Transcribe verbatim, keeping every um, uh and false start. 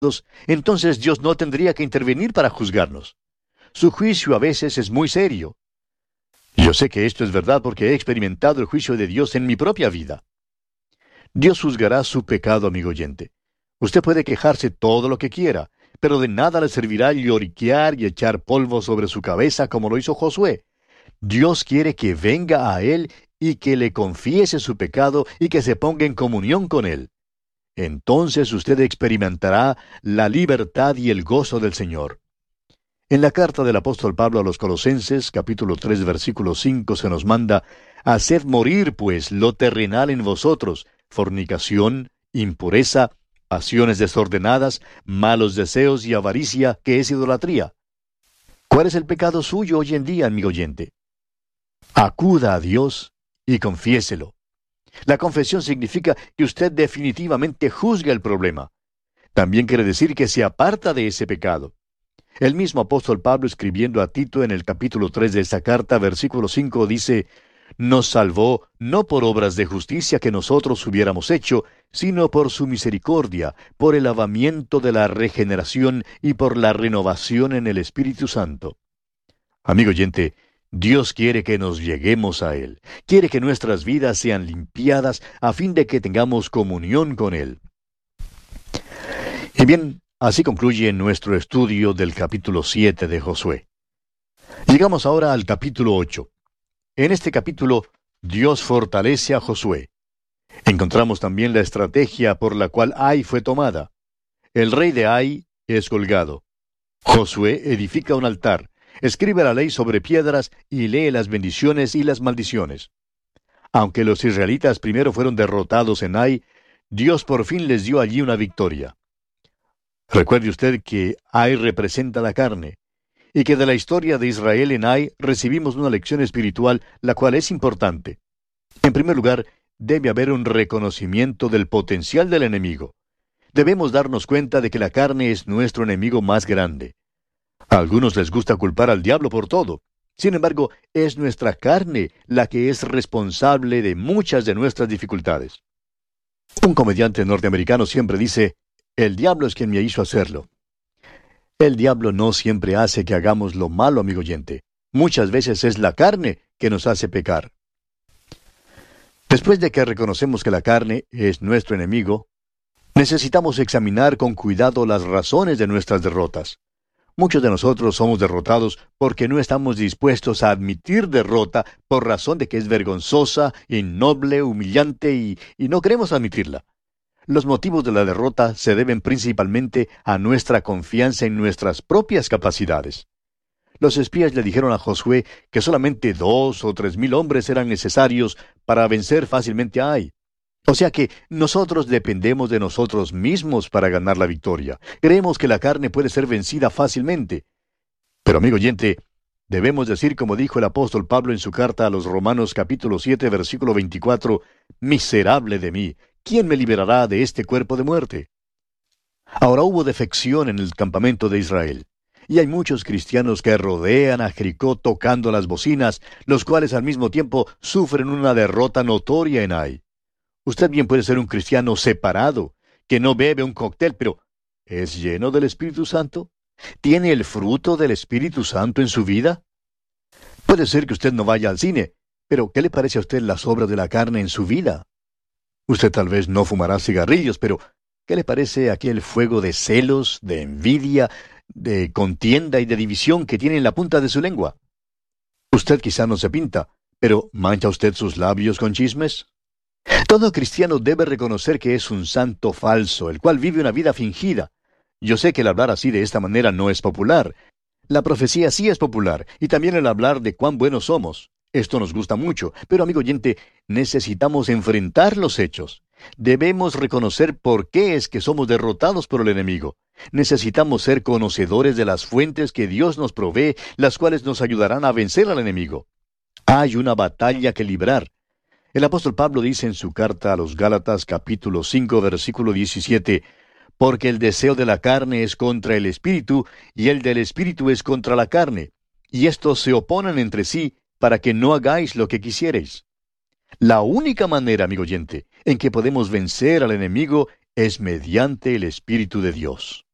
entonces Dios no tendría que intervenir para juzgarnos. Su juicio a veces es muy serio. Yo sé que esto es verdad porque he experimentado el juicio de Dios en mi propia vida. Dios juzgará su pecado, amigo oyente. Usted puede quejarse todo lo que quiera, pero de nada le servirá lloriquear y echar polvo sobre su cabeza como lo hizo Josué. Dios quiere que venga a Él y que le confiese su pecado y que se ponga en comunión con Él. Entonces usted experimentará la libertad y el gozo del Señor. En la carta del apóstol Pablo a los Colosenses, capítulo tres, versículo cinco, se nos manda: «Haced morir, pues, lo terrenal en vosotros, fornicación, impureza, pasiones desordenadas, malos deseos y avaricia, que es idolatría». ¿Cuál es el pecado suyo hoy en día, amigo oyente? Acuda a Dios y confiéselo. La confesión significa que usted definitivamente juzga el problema. También quiere decir que se aparta de ese pecado. El mismo apóstol Pablo, escribiendo a Tito en el capítulo tres de esta carta, versículo cinco, dice: «Nos salvó no por obras de justicia que nosotros hubiéramos hecho, sino por su misericordia, por el lavamiento de la regeneración y por la renovación en el Espíritu Santo». Amigo oyente, Dios quiere que nos lleguemos a Él. Quiere que nuestras vidas sean limpiadas a fin de que tengamos comunión con Él. Y bien, así concluye nuestro estudio del capítulo siete de Josué. Llegamos ahora al capítulo ocho. En este capítulo, Dios fortalece a Josué. Encontramos también la estrategia por la cual Ai fue tomada. El rey de Ai es colgado. Josué edifica un altar, escribe la ley sobre piedras y lee las bendiciones y las maldiciones. Aunque los israelitas primero fueron derrotados en Ai, Dios por fin les dio allí una victoria. Recuerde usted que Ai representa la carne, y que de la historia de Israel en Ai recibimos una lección espiritual, la cual es importante. En primer lugar, debe haber un reconocimiento del potencial del enemigo. Debemos darnos cuenta de que la carne es nuestro enemigo más grande. A algunos les gusta culpar al diablo por todo. Sin embargo, es nuestra carne la que es responsable de muchas de nuestras dificultades. Un comediante norteamericano siempre dice: «El diablo es quien me hizo hacerlo». El diablo no siempre hace que hagamos lo malo, amigo oyente. Muchas veces es la carne que nos hace pecar. Después de que reconocemos que la carne es nuestro enemigo, necesitamos examinar con cuidado las razones de nuestras derrotas. Muchos de nosotros somos derrotados porque no estamos dispuestos a admitir derrota por razón de que es vergonzosa, innoble, humillante y, y no queremos admitirla. Los motivos de la derrota se deben principalmente a nuestra confianza en nuestras propias capacidades. Los espías le dijeron a Josué que solamente dos o tres mil hombres eran necesarios para vencer fácilmente a Ai. O sea que nosotros dependemos de nosotros mismos para ganar la victoria. Creemos que la carne puede ser vencida fácilmente. Pero, amigo oyente, debemos decir como dijo el apóstol Pablo en su carta a los Romanos capítulo siete, versículo veinticuatro, «Miserable de mí, ¿quién me liberará de este cuerpo de muerte?». Ahora hubo defección en el campamento de Israel, y hay muchos cristianos que rodean a Jericó tocando las bocinas, los cuales al mismo tiempo sufren una derrota notoria en Ai. Usted bien puede ser un cristiano separado, que no bebe un cóctel, pero ¿es lleno del Espíritu Santo? ¿Tiene el fruto del Espíritu Santo en su vida? Puede ser que usted no vaya al cine, pero ¿qué le parece a usted las obras de la carne en su vida? Usted tal vez no fumará cigarrillos, pero ¿qué le parece aquel fuego de celos, de envidia, de contienda y de división que tiene en la punta de su lengua? Usted quizá no se pinta, pero ¿mancha usted sus labios con chismes? Todo cristiano debe reconocer que es un santo falso, el cual vive una vida fingida. Yo sé que el hablar así de esta manera no es popular. La profecía sí es popular, y también el hablar de cuán buenos somos. Esto nos gusta mucho, pero amigo oyente, necesitamos enfrentar los hechos. Debemos reconocer por qué es que somos derrotados por el enemigo. Necesitamos ser conocedores de las fuentes que Dios nos provee, las cuales nos ayudarán a vencer al enemigo. Hay una batalla que librar. El apóstol Pablo dice en su carta a los Gálatas capítulo cinco versículo diecisiete, «Porque el deseo de la carne es contra el espíritu, y el del espíritu es contra la carne, y estos se oponen entre sí, para que no hagáis lo que quisiereis». La única manera, amigo oyente, en que podemos vencer al enemigo es mediante el Espíritu de Dios.